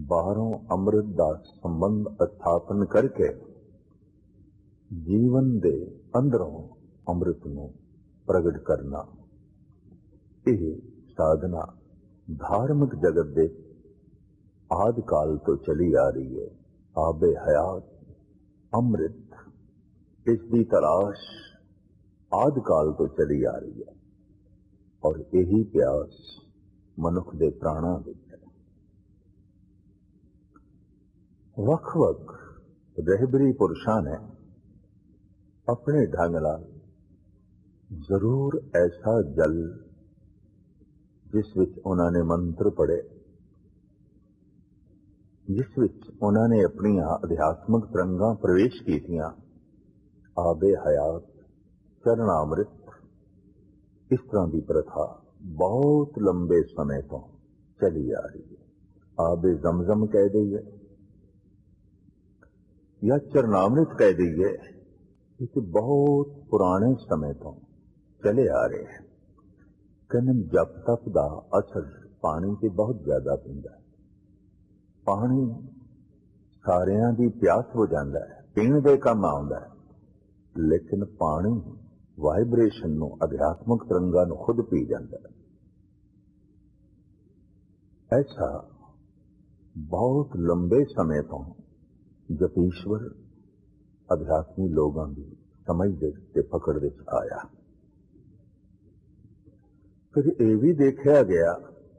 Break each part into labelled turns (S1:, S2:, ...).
S1: बाहरों अमृत दा संबंध स्थापन करके जीवन दे अंदरों अमृत नूं प्रगट करना, यह साधना धार्मिक जगत दे आदि काल तो चली आ रही है। आबे हयात अमृत, इसकी तलाश आदि काल तो चली आ रही है और यही प्यास मनुख दे प्राणा विच है। वख-वख रहबरी पुरुषां ने अपने ढंग नाल जरूर ऐसा जल जिस विच उन्होंने मंत्र पढ़े, जिस विच उन्होंने अपनियां अध्यात्मक तरंगां प्रवेश कीतियां, आबे हयात चरणामृत, इस तरह की प्रथा बहुत लंबे समय तो चली आ रही है। आबे जमजम कह दईए या चरणामृत कह दईए, कि बहुत पुराने समय तो चले आ रहे हैं। कहने जप तप का असर पानी से बहुत ज्यादा पैंदा है। पानी सारियां दी प्यास हो जाता है, पीण दे काम आउंदा है, लेकिन पानी वाइब्रेशन नूं, अध्यात्मक तरंगां नूं खुद पी जाता है। ऐसा बहुत लंबे समय तो जपीश्वर अध्यात्मी लोगों की समझ दे पकड़ दे आया। फिर यह भी देखा गया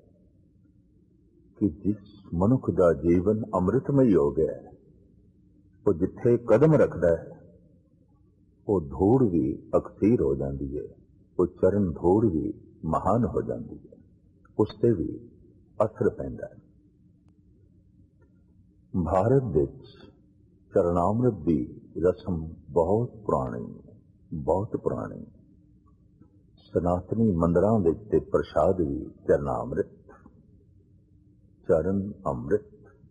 S1: कि जिस मनुख का जीवन अमृतमयी हो गया है, वो जिथे कदम रखता है वो धूड़ भी अकसीर हो जाती है, वो चरण धूड़ भी महान हो जाती है, उससे भी असर पैंदा है। भारत विच चरणामृत की रस्म बहुत पुरानी है, बहुत पुरानी। सनातनी मंदिरां विच ते प्रसाद भी चरणामृत, चरण अमृत,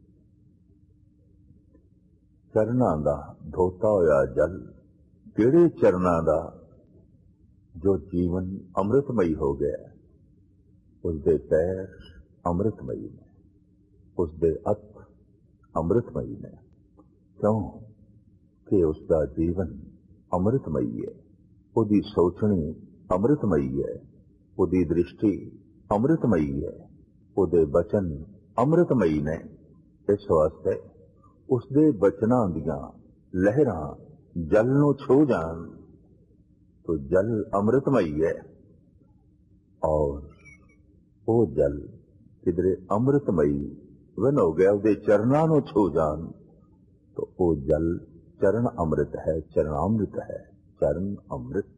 S1: चरणां दा धोता होया जल, किहड़े चरणां दा जो जीवन अमृतमयी हो गया, उसके पैर अमृतमयी ने, उसके हथ अमृतमयी ने। क्यों कि उसका जीवन अमृतमयी है, उसकी सोचनी अमृतमयी है, उसकी दृष्टि अमृतमयी है, उसके बचन अमृतमयी ने। इस वास्ते उसके बचनां दियां लहरां जल नूं छू जान तो जल अमृतमयी है, और वो जल किधरे अमृतमयी वन हो गया, उसके चरणां नूं छू जान तो वो जल चरण अमृत है, चरणामृत है, चरण अमृत।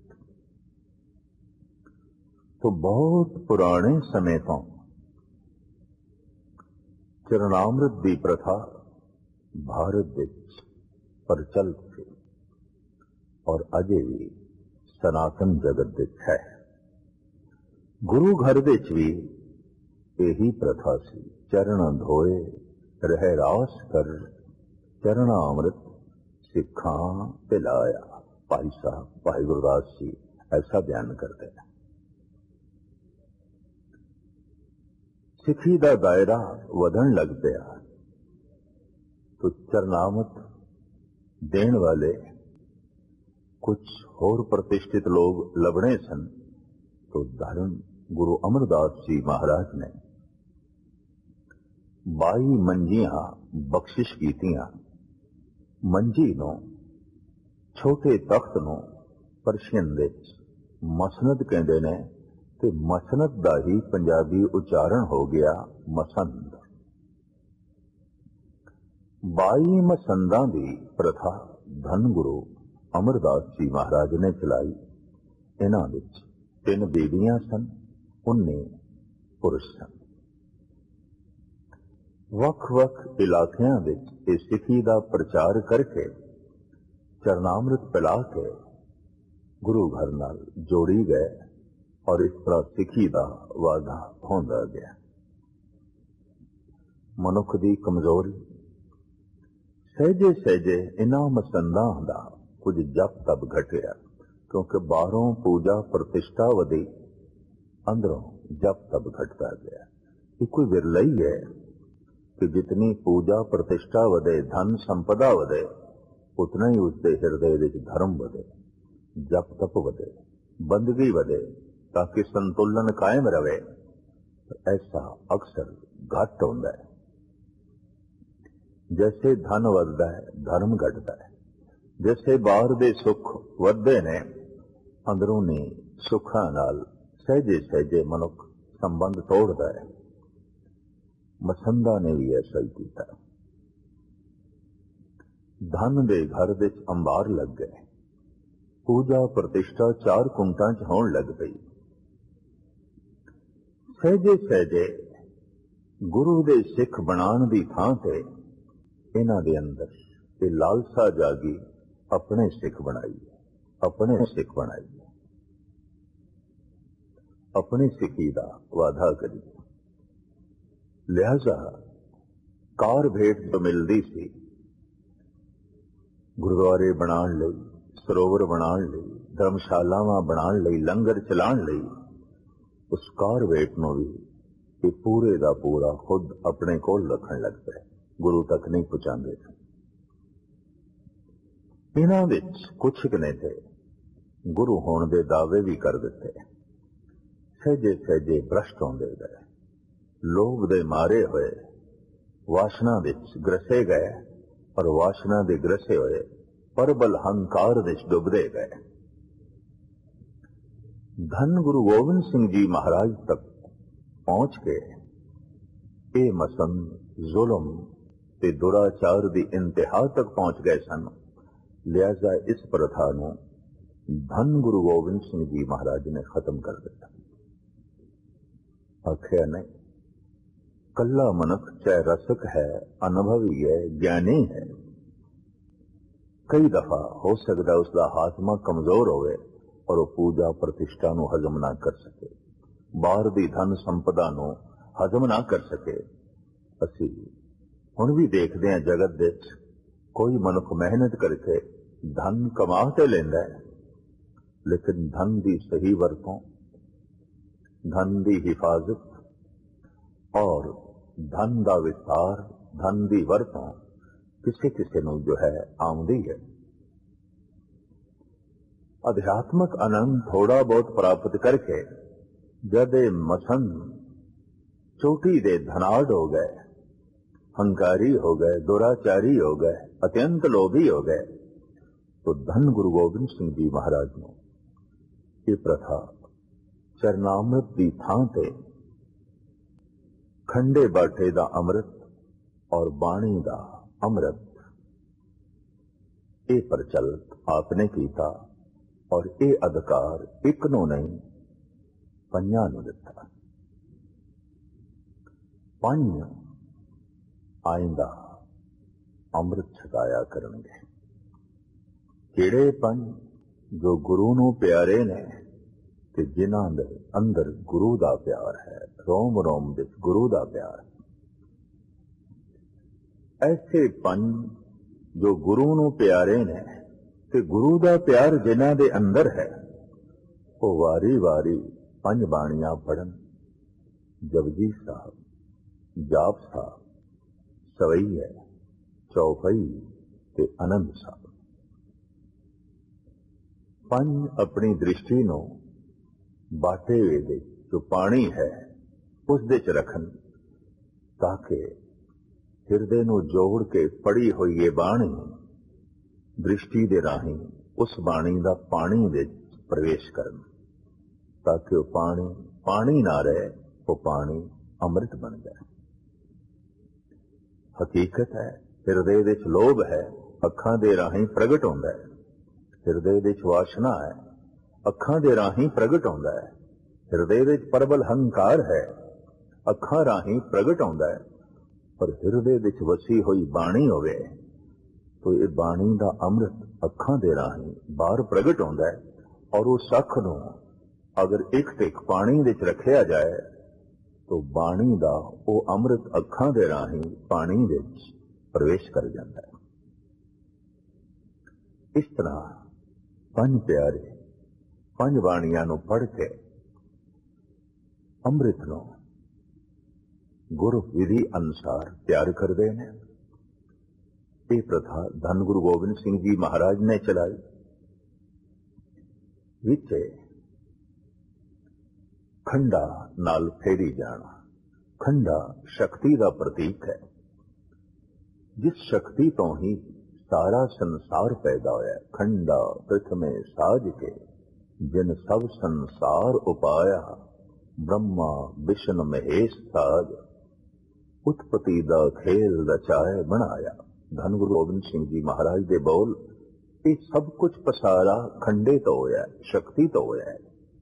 S1: तो बहुत पुराने समय तो चरणामृत की प्रथा भारत विच प्रचलित थी और अजे भी सनातन जगत विच है। गुरु घर विच भी यही प्रथा सी। चरण धोए रह रास कर, चरणामृत सिखां पिलाया। भाई साहब भाई गुरदास जी ऐसा बयान करते हैं। सिखी का दायरा वधन लग गया तो चरणामृत देने वाले कुछ होर प्रतिष्ठित लोग लभने सन। तो धर्म गुरु अमरदास जी महाराज ने 22 मंजियां बख्शिश कीतियां। मंजी नूं, छोटे तख्त नूं परशियन विच मसनद कहते ने, ते मसनद का ही पंजाबी उच्चारण हो गया मसंद। 22 मसंदां की प्रथा धन गुरु अमरदास जी महाराज ने चलाई। इन्हां विच 3 बीबियां सन, 19 पुरुष सन। वख-वख इलाकियां विच इस सिखी का प्रचार करके चरणामृत पिला के गुरु घर नाल जोड़ी गए और इस तरह सिखी का वाधा होंदा गया। मनुख की कमजोरी सहजे सहजे इन्हां मसंदां दा कुछ जप तप घटिया, क्योंकि बाहरों पूजा प्रतिष्ठा वधी, अंदरों जप तप घटता गया। ये कोई विरला ही है कि जितनी पूजा प्रतिष्ठा वधे, धन संपदा वधे, उतना ही उसके हिरदे विच धर्म वधे, जप तप वधे, बंदगी वधे, ताकि संतुलन कायम रहे। ऐसा अक्सर घट होता है। जैसे धन वधदा है, धर्म घटता है। जैसे बाहर दे सुख वधदे ने, अंदरूनी सुखां नाल सहजे सहजे मनुख संबंध तोड़ता है। मसंदा ने भी ऐसा ही किया। धन दे घर विच अंबार लग गए, पूजा प्रतिष्ठा 4 कुंटां च होण लग पई। सहजे सहजे गुरु दे सिख बनाण दी थां ते इन्हां दे अंदर ये लालसा जागी, अपने सिख बनाईए, अपने सिख बनाईए, अपनी सिखी दा वादा करिए। लिहाजा कार भेंट जो मिलती सी, गुरुद्वारे बनाने लई, सरोवर बनाने लई, धर्मशालावां बनाने लई, लंगर चलाने लई, उस कार भेंट नूं भी ये पूरे दा पूरा खुद अपने कोल रखण लग पए, गुरु तक नहीं पहुंचांदे। इन्हां विच कुछ ने ते गुरु होण दे दावे भी कर दिते। सहजे सहजे भ्रष्ट होंदे गए, लोभ दे मारे हुए वासना विच ग्रसे गए, और वासना दे ग्रसे हुए परबल हंकार विच डुबदे गए। धन गुरु गोबिंद सिंह जी महाराज तक पहुंच के ये मसंद, जुल्म ते दुराचार दी इंतहा तक पहुंच गए सन। लिहाजा इस प्रथा नूं धन गुरु गोबिंद सिंह जी महाराज ने खत्म कर दिया। आखिया नहीं, कल्ला मनुख चाहे रसक है, अनुभवी है, ज्ञानी है, कई दफा हो सकता उसका हाथमा कमजोर होवे और वो पूजा प्रतिष्ठा नूं हजम ना कर सके, बाहर दी धन संपदा नूं हजम ना कर सके। असी हुण भी देखते हैं जगत विच कोई मनुख मेहनत करके धन कमा ते लैंदा है, लेकिन धन की सही वरतों, धन की हिफाजत और धन का विस्तार, धन की वरतों किसी किसी नूं जो है आउंदी है। अध्यात्मक आनंद थोड़ा बहुत प्राप्त करके जद मसंद चोटी दे धनाढ़ हो गए, हंकारी हो गए, दुराचारी हो गए, अत्यंत लोभी हो गए, तो धन गुरु गोबिंद सिंह जी महाराज ने ये प्रथा चरनामृत की थां ते खंडे बाटे दा अमृत और बाणी दा अमृत ये प्रचलित आपने कीता, और ये अधिकार एक नूं नहीं 5 नूं दिता। 5 आइंदा अमृत छकाया करनगे। किहड़े 5? जो गुरु नूं प्यारे ने ते जिन्हां दे अंदर गुरु दा प्यार है, रोम रोम विच गुरु दा प्यार है। ऐसे 5 जो गुरु नूं प्यारे ने ते गुरु दा प्यार जिन्हां दे अंदर है, वो वारी वारी 5 बाणियां पढ़न। जपजी साहब, जाप साहब, सवैया, चौपाई ते आनंद साहब। 5 अपनी दृष्टि नूं बाटे वे जो पानी है उस दे च रखन, ताकि हिरदे नूं जोड़ के पढ़ी हुई ये बाणी दृष्टि दे राही उस बाणी दा पानी दे प्रवेश करन, ताकि वो पानी पानी ना रहे, वो पानी अमृत बन जाए। हकीकत है हिरदे विच लोभ है, अखां दे राही प्रगट होंदा है। हिरदे विच वासना है, अखां दे राही प्रगट होंदा है। हिरदे विच परबल हंकार है, अखां राही प्रगट होंदा है। पर हिरदे विच वसी हुई बाणी होवे तो ये बाणी दा अमृत अखां दे राही बाहर प्रगट होंदा है, और उस अख नूं अगर एक टिक पानी विच रखिया जाए तो बाणी दा वो अमृत अखां दे राही पानी विच प्रवेश कर जाता है। इस तरह 5 प्यारे 5 बाणियां नूं पढ़ के अमृत नूं ਗੁਰ ਵਿਧੀ ਅਨੁਸਾਰ ਤਿਆਰ ਕਰਦੇ ਨੇ। ਇਹ ਪ੍ਰਥਾ ਧੰਨ ਗੁਰੂ ਗੋਬਿੰਦ ਸਿੰਘ ਜੀ ਮਹਾਰਾਜ ਨੇ ਚਲਾਈ। ਵਿੱਚ ਖੰਡਾ ਨਾਲ ਫੇਰੀ ਜਾਣਾ। ਖੰਡਾ ਸ਼ਕਤੀ ਦਾ ਪ੍ਰਤੀਕ ਹੈ। ਜਿਸ ਸ਼ਕਤੀ ਤੋਂ ਹੀ ਸਾਰਾ ਸੰਸਾਰ ਪੈਦਾ ਹੋਇਆ। ਖੰਡਾ ਪ੍ਰਥਮੇ ਸਾਜ ਕੇ ਜਿਨ ਸਭ ਸੰਸਾਰ ਉਪਾਇਆ, ਬ੍ਰਹਮਾ ਵਿਸ਼ਨ ਮਹੇਸ਼ ਸਾਜ, ਉਤਪਤੀ ਦਾ ਖੇਲ ਰਚਾਏ ਬਣਾਇਆ। ਧੰਨ ਗੁਰੂ ਗੋਬਿੰਦ ਸਿੰਘ ਜੀ ਮਹਾਰਾਜ ਦੇ ਬੋਲ, ਇਹ ਸਭ ਕੁਝ ਪਸਾਰਾ ਖੰਡੇ ਤੋਂ ਹੋਇਆ, ਸ਼ਕਤੀ ਤੋਂ ਹੋਇਆ।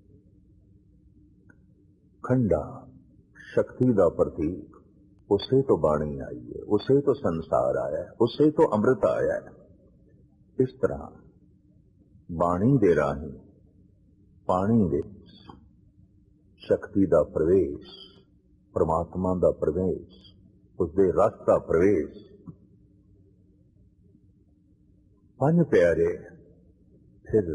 S1: ਖੰਡਾ ਸ਼ਕਤੀ ਦਾ ਪ੍ਰਤੀਕ, ਉਸੇ ਤੋਂ ਬਾਣੀ ਆਈ ਹੈ, ਉਸੇ ਤੋਂ ਸੰਸਾਰ ਆਇਆ, ਉਸੇ ਤੋਂ ਅੰਮ੍ਰਿਤ ਆਇਆ। ਇਸ ਤਰ੍ਹਾਂ ਬਾਣੀ ਦੇ ਰਾਹੀਂ ਪਾਣੀ ਦੇ ਸ਼ਕਤੀ ਦਾ ਪ੍ਰਵੇਸ਼, ਪਰਮਾਤਮਾ ਦਾ ਪ੍ਰਵੇਸ਼, ਉਸਦੇ ਰਸ ਦਾ ਪ੍ਰਵੇਸ਼। ਪੰਜ ਪਿਆਰੇ ਫਿਰ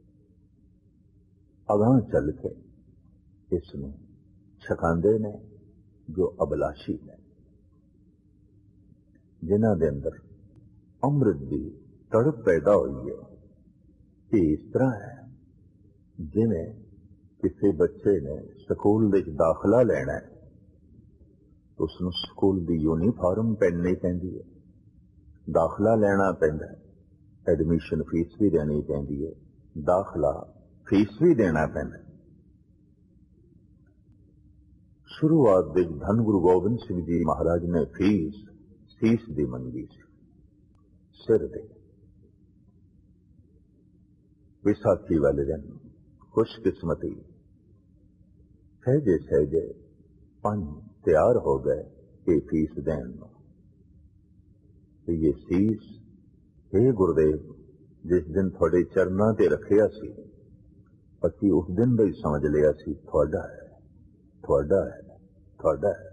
S1: ਅਗਾਂਹ ਚੱਲ ਕੇ ਇਸ ਨੂੰ ਛਕਾਉਂਦੇ ਨੇ ਜੋ ਅਬਲਾਸ਼ੀ ਨੇ, ਜਿਨ੍ਹਾਂ ਦੇ ਅੰਦਰ ਅੰਮ੍ਰਿਤ ਦੀ ਤੜਪ ਪੈਦਾ ਹੋਈ ਹੈ। ਇਹ ਇਸ ਤਰ੍ਹਾਂ ਹੈ ਜਿਵੇਂ ਕਿਸੇ ਬੱਚੇ ਨੇ ਸਕੂਲ ਵਿੱਚ ਦਾਖਲਾ ਲੈਣਾ ਹੈ, ਉਸ ਨੂੰ ਸਕੂਲ ਦੀ ਯੂਨੀਫਾਰਮ ਪਹਿਨਣੀ ਪੈਂਦੀ ਹੈ, ਦਾਖਲਾ ਲੈਣਾ ਪੈਂਦਾ ਹੈ, ਐਡਮਿਸ਼ਨ ਫੀਸ ਵੀ ਦੇਣੀ ਪੈਂਦੀ ਹੈ, ਦਾਖਲਾ ਫੀਸ ਵੀ ਦੇਣਾ ਪੈਂਦਾ। ਸ਼ੁਰੂਆਤ ਵਿੱਚ ਧੰਨ ਗੁਰੂ ਗੋਬਿੰਦ ਸਿੰਘ ਜੀ ਮਹਾਰਾਜ ਨੇ ਫੀਸ ਸੀਸ ਦੀ ਮੰਗੀ ਸੀ, ਸਿਰ ਦੇ। ਵਿਸਾਖੀ ਵਾਲੇ ਦਿਨ ਖੁਸ਼ਕਿਸਮਤੀ ਸਹਿਜੇ ਸਹਿਜੇ ਪੰਜ ਤਿਆਰ ਹੋ ਗਏ ਇਹ ਫੀਸ ਦੇਣ ਨੂੰ। ਤੇ ਇਹ ਸੀਸ, हे ਗੁਰਦੇਵ, ਜਿਸ ਦਿਨ ਤੁਹਾਡੇ ਚਰਨਾਂ ਤੇ ਰੱਖਿਆ ਸੀ, ਅਸੀਂ ਉਸ ਦਿਨ ਦਾ ਹੀ ਸਮਝ ਲਿਆ ਸੀ ਤੁਹਾਡਾ ਹੈ, ਤੁਹਾਡਾ ਹੈ, ਤੁਹਾਡਾ ਹੈ।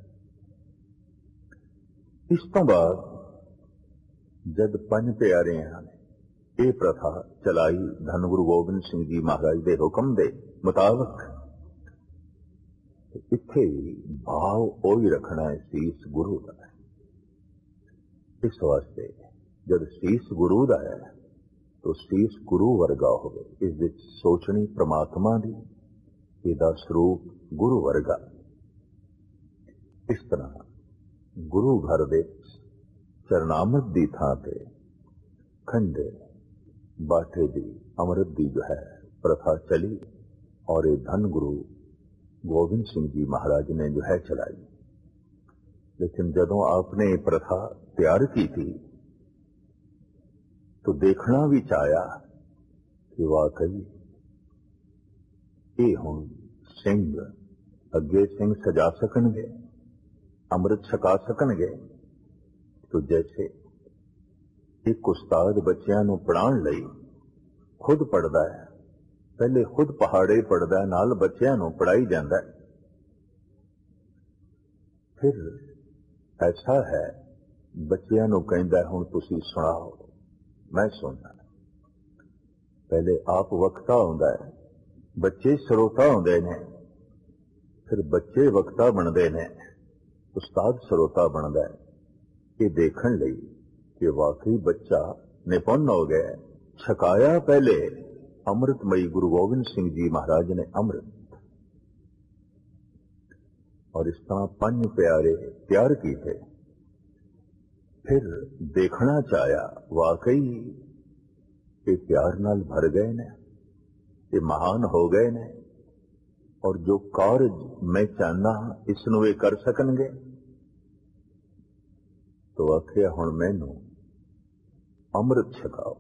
S1: ਇਸ ਤੋਂ ਬਾਅਦ ਜਦ ਪੰਜ ਪਿਆਰਿਆਂ ਨੇ ਇਹ ਪ੍ਰਥਾ ਚਲਾਈ ਧੰਨ ਗੁਰੂ ਗੋਬਿੰਦ ਸਿੰਘ ਜੀ ਮਹਾਰਾਜ ਦੇ ਹੁਕਮ ਦੇ ਮੁਤਾਬਕ, ਇੱਥੇ ਭਾਵ ਉਹ ਹੀ ਰੱਖਣਾ ਹੈ ਸੀਸ ਗੁਰੂ ਦਾ ਹੈ। ਇਸ ਵਾਸਤੇ ਜਦ ਸੀਸ ਗੁਰੂ ਦਾ ਹੈ ਤਾਂ ਸੀਸ ਗੁਰੂ ਵਰਗਾ ਹੋਵੇ, ਇਸ ਵਿੱਚ ਸੋਚਣੀ ਪ੍ਰਮਾਤਮਾ ਦੀ, ਇਹਦਾ ਸਰੂਪ ਗੁਰੂ ਵਰਗਾ। ਇਸ ਤਰ੍ਹਾਂ ਗੁਰੂ ਘਰ ਦੇ ਚਰਨਾਮਤ ਦੀ ਥਾਂ ਤੇ ਖੰਡੇ ਬਾਟੇ ਦੀ ਅੰਮ੍ਰਿਤ ਦੀ ਜੋ ਹੈ ਪ੍ਰਥਾ ਚਲੀ, ਔਰ ਇਹ ਧੰਨ ਗੁਰੂ ਗੋਬਿੰਦ ਸਿੰਘ ਜੀ ਮਹਾਰਾਜ ਨੇ ਜੋ ਹੈ ਚਲਾਈ। ਲੇਕਿਨ ਜਦੋਂ ਆਪਨੇ ਇਹ ਪ੍ਰਥਾ ਤਿਆਰ की थी तो देखना भी चाया कि वाकई ਇਹ ਹੁਣ ਸਿੰਘ ਅੱਗੇ ਸਿੰਘ ਸਜਾ ਸਕਣਗੇ, ਅੰਮ੍ਰਿਤ ਛਕਾ ਸਕਣਗੇ। तो जैसे एक उस्ताद ਬੱਚਿਆਂ ਨੂੰ ਪੜ੍ਹਾਉਣ ਲਈ ਖੁਦ ਪੜ੍ਹਦਾ ਹੈ, ਪਹਿਲੇ ਖੁਦ ਪਹਾੜੇ ਪੜ੍ਹਦਾ ਹੈ, ਨਾਲ ਬੱਚਿਆਂ ਨੂੰ ਪੜ੍ਹਾਈ ਜਾਂਦਾ ਹੈ। ਫਿਰ ਐਸਾ ਹੈ ਬੱਚਿਆਂ ਨੂੰ ਕਹਿੰਦਾ ਹੁਣ ਤੁਸੀਂ ਸੁਣਾਓ, ਮੈਂ ਸੁਣਨਾ। ਪਹਿਲੇ ਆਪ ਵਕਤਾ ਹੁੰਦਾ ਹੈ, ਬੱਚੇ ਸਰੋਤਾ ਹੁੰਦੇ ਨੇ, ਫਿਰ ਬੱਚੇ ਵਕਤਾ ਬਣਦੇ ਨੇ, ਉਸਤਾਦ ਸਰੋਤਾ ਬਣਦਾ ਹੈ। ਇਹ ਦੇਖਣ ਲਈ ਕਿ ਵਾਕਈ ਬੱਚਾ ਨਿਪੁੰਨ ਹੋ ਗਿਆ, ਛਕਾਇਆ ਪਹਿਲੇ ਅੰਮ੍ਰਿਤਮਈ ਗੁਰੂ ਗੋਬਿੰਦ ਸਿੰਘ ਜੀ ਮਹਾਰਾਜ ਨੇ ਅੰਮ੍ਰਿਤ। ਔਰ ਇਸ ਤਰ੍ਹਾਂ ਪੰਜ ਪਿਆਰੇ ਤਿਆਰ ਕੀਤੇ। ਫਿਰ ਦੇਖਣਾ ਚਾਹਿਆ ਵਾਕਈ ਇਹ ਪਿਆਰ ਨਾਲ ਭਰ ਗਏ ਨੇ, ਇਹ ਮਹਾਨ ਹੋ ਗਏ ਨੇ, ਔਰ ਜੋ ਕਾਰਜ ਮੈਂ ਚਾਹੁੰਦਾ ਇਸ ਨੂੰ ਇਹ ਕਰ ਸਕਣਗੇ। ਤੋ ਆਖਿਆ ਹੁਣ ਮੈਨੂੰ ਅੰਮ੍ਰਿਤ ਛਕਾਓ।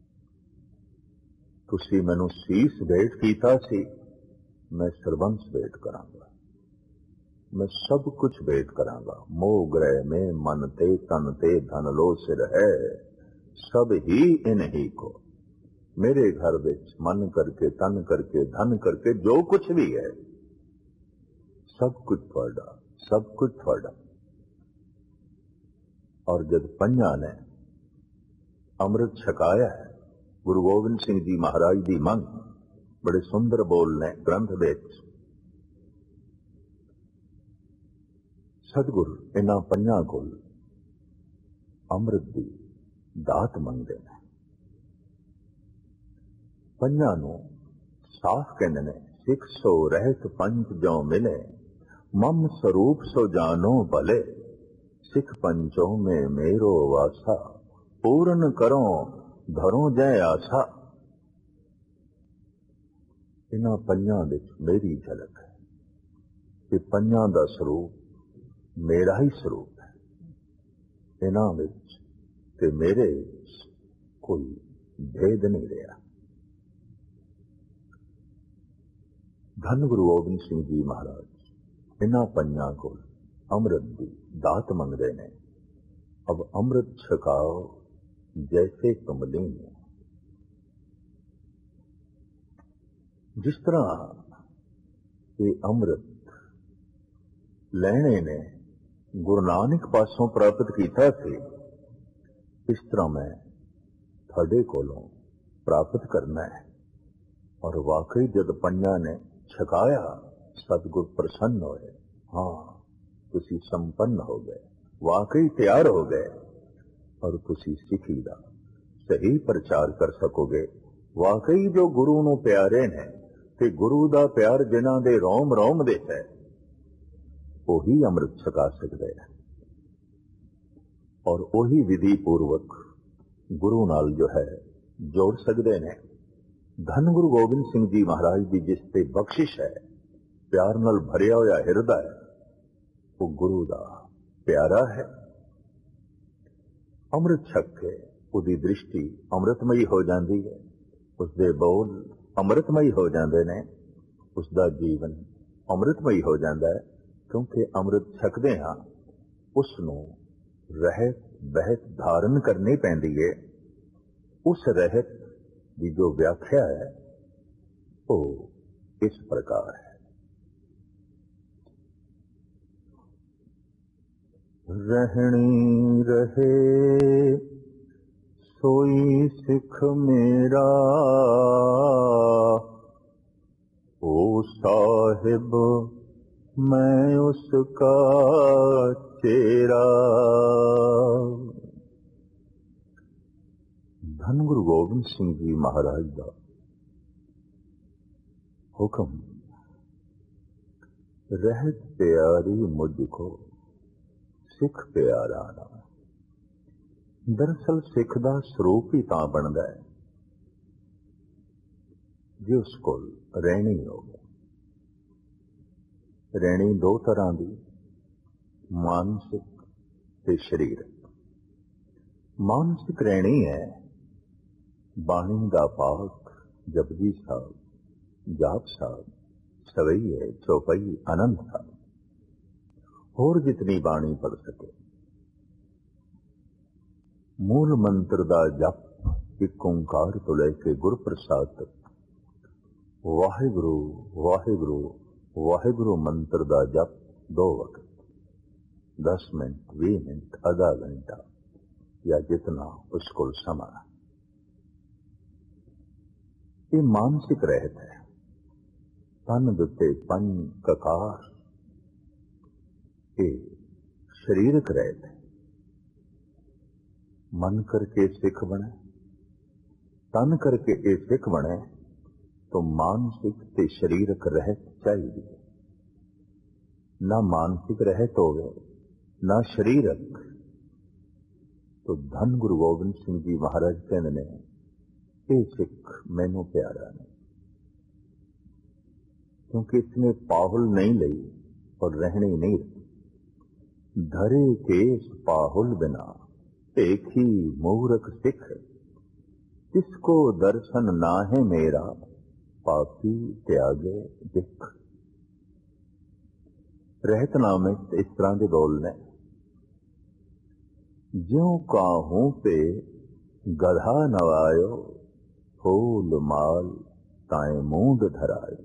S1: ਤੁਸੀਂ ਮੈਨੂੰ ਸੀਸ ਭੇਟ ਕੀਤਾ ਸੀ, ਮੈਂ ਸਰਬੰਸ ਭੇਟ ਕਰਾਂਗਾ, मैं सब कुछ भेंट करांगा। मोह ग्रह में मन ते तन ते धन लो सिर है, सब ही इन ही को। मेरे घर विच मन करके तन करके धन करके जो कुछ भी है सब कुछ थोड़ा, सब कुछ थोड़ा। और जब पंजा ने अमृत छकाया है, गुरु गोबिंद सिंह जी महाराज की मंग बड़े सुंदर बोल ने ग्रंथ विच, सतगुर इन्हां पंजां कोल अमृत दी दात मंगदे ने। पंजां नूं साफ कहंदे ने, सिख सो रहत पंच जो मिले, मम स्वरूप सो जानो भले, सिख पंचों में मेरो वासा, पूर्ण करो धरो जय आसा। इन्हां पंजां विच मेरी झलक है कि पंजां दा स्वरूप मेरा ही स्वरूप है। इन्हां विच ते मेरे विच कोई भेद नहीं रहा। धन गुरु गोबिंद सिंह जी महाराज इन्हां पंजां कोल अमृत दी दात मंगदे ने। अब अमृत छकाओ जैसे कमलीन। जिस तरह ये अमृत लैणे ने गुरु नानक पासों प्राप्त किया थे, इस तरह मैं थोड़े कोलों प्राप्त करना है। और वाकई जब पंजां ने छकाया, सतगुर प्रसन्न होए। हाँ, तुसी संपन्न हो गए, वाकई तैयार हो गए और तुसी सिखी दा सही प्रचार कर सकोगे। वाकई जो गुरु नूं प्यारे ने ते गुरु दा प्यार जिन्हां दे रोम रोम दे है, वही अमृत छका सकते हैं और वही विधि पूर्वक गुरु नाल जो है जोड़ सकते हैं। धन गुरु गोबिंद सिंह जी महाराज की जिस ते बख्शिश है, प्यार नाल भरिया होया हिरदा है, वो गुरु दा प्यारा है। अमृत छक के उसकी दृष्टि अमृतमयी हो जाती है, उसके बोल अमृतमयी हो जाते हैं, उसका जीवन अमृतमयी हो जाता है। क्योंकि अमृत छकदे हाँ उसनूं रहत बहत धारण करनी पैंदी है। उस रहत की जो व्याख्या है वो इस प्रकार है। रहनी रहे सोई सिख मेरा, ओ साहिब मैं उसका चेरा। धन गुरु गोबिंद सिंह जी महाराज का हुक्म, रहत प्यारी मुझको सिख प्यारा ना। दरअसल सिख का स्वरूप ही तां बनता है जो उस कोल रहनी हो। रहनी दो तरह की, मानसिक ते शरीरक। मानसिक रहनी है बाणी दा पाठ, जपजी साहब, जाप साहब, सवैये, चौपाई, आनंद साहब, होर जितनी बाणी पढ़ सके। मूल मंत्र दा जप एक ओंकार तो लेके गुर प्रसाद तक, वाहिगुरु वाहिगुरु वाहिगुरु मंत्र दा जप 2 वक्त, 10 मिनट, 20 मिनट, आधा घंटा या जितना उसको समा। ये मानसिक रहत है। तन दुते पंच ककार, ये शरीरक रहत है। मन करके सिख बने, तन करके ये सिख बने तो मानसिक ते शरीरक रहत चाहिए। ना मानसिक रहत होवे ना शरीरक, तो धन गुरु गोबिंद सिंह जी महाराज कहते ने, ये सिख मैनू प्यारा नहीं, क्योंकि इसने पाहुल नहीं ली और रहनी नहीं रही। धरे केस पाहुल बिना एक ही मूर्ख सिख, इसको दर्शन ना है मेरा पापी त्यागे दिख। रहतनामे इस तरह के बोलने, ज्यों काहूं पे गधा नवायो, फूल माल ताए मूंद धरायो।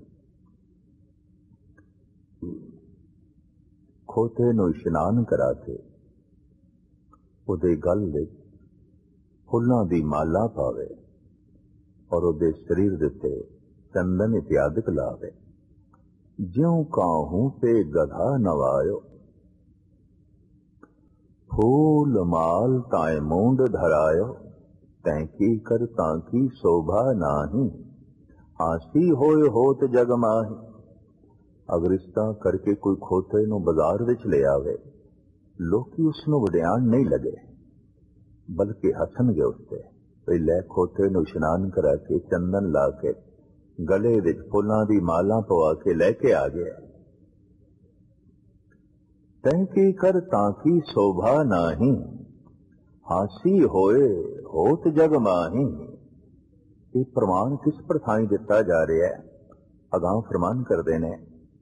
S1: खोते नूं इशनान करा के उहदे गल विच फुल्लां दी माला पावे और उहदे शरीर दे उत्ते चंदन इत्यादिक लावे। ज्यों काहूं पे गधा नवायो, फूल माल ताए मूंड धरायो, तैकी कर ताकी शोभा नाही, हासी होए होत जग माही। अगर इस तरह करके कोई खोते नूं बाजार विच ले आवे, लोकी उसनूं वडियाण नहीं लगे, बल्कि हसणगे उसते। भई लै खोते नूं इशनान करा के चंदन ला के गले विच फुल्लां दी माला पवा के लैके आ गया। तैकी कर ताकी शोभा नाही, हासी होए होत जग माही। ये प्रमाण किस प्रथाई दिता जा रहा है? अगां फरमान करदे ने,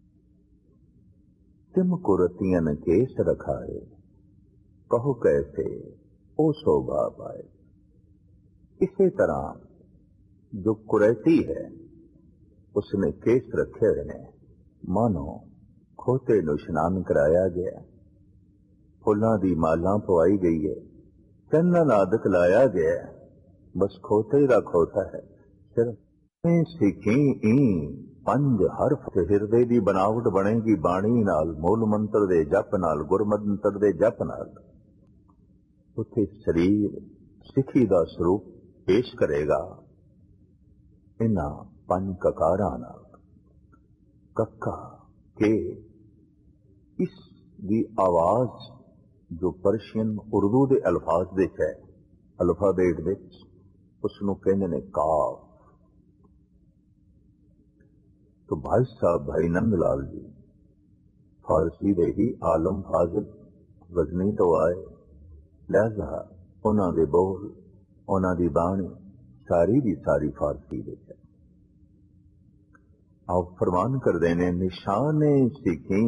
S1: तिम कुरतियन केस रखाए, कहो कैसे ओ शोभा पाए। इसी तरह जो कुरैती है उसने केस रखे हुए ने, मानो खोते नूं इशनान कराया गया, फुल्लां दी माला पवाई गई है, चंदन आदक लाया गया, बस खोते दा खोता है। सिर्फ सिखी पंज हरफ हिरदे दी बनावट बनेगी बाणी नाल, मूल मंत्र दे जप नाल, गुरमंत्र दे जप नाल। उत्थे शरीर सिखी दा स्वरूप पेश करेगा इन्हां पंज ककारां नाल। कक्का के इस दी आवाज जो पर्शियन उर्दू दे अल्फाज विच है, अल्फाबेट विच उसनूं कहंदे ने काफ। तो भाई साहब भाई नंद लाल जी फारसी दे ही आलम फाजिल गजनी तो आए, लिहाजा उन्हां दे बोल, उन्हां दी बाणी सारी दी सारी फारसी दे है। आप फरमान कर देने, निशाने सिखी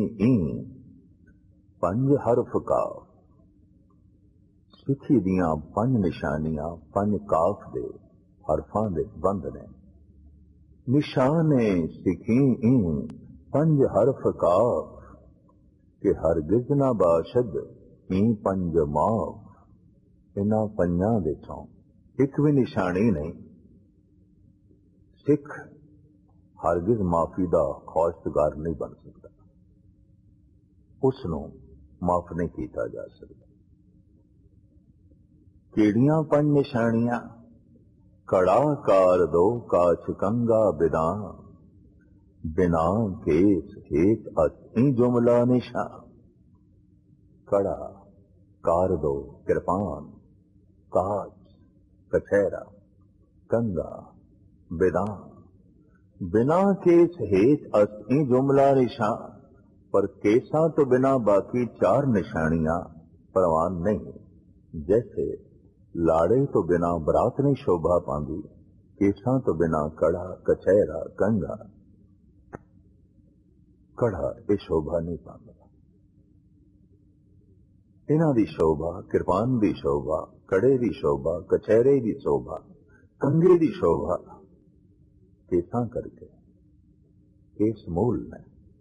S1: पंज हरफ काफ। सिखी दियां पंज निशानियां पंज काफ दे हरफां दे बंद ने। निशाने सिखी पंज हरफ काफ, के हरगिज ना बाशद पंज माफ। इन्हां पंजां विचों एक भी निशानी नहीं। सिख हरगिज माफी दा ख्वाहिशगार नहीं बन सकता, उसनूं माफ नहीं किया जा सकता। केड़ियां पंज निशानियां? कड़ा कार दो काछ कंगा बिना, बिना केस हेत असी जुमला निशा। कड़ा कार दो कृपान, काच कछहरा, कंगा बिना, बिना केस हेत असी जुमला निशा। पर केसां तो बिना बाकी चार निशानियां प्रवान नहीं। जैसे लाड़े तो बिना बरात नहीं शोभा पांदी, केसां तो बिना कड़ा कछहरा कंगा कड़ा ये शोभा नहीं पांदा। इन्हां दी शोभा, कृपान दी शोभा, कड़े दी शोभा, कछहरे दी शोभा, कंगे दी शोभा केसां करके केस मूल ने।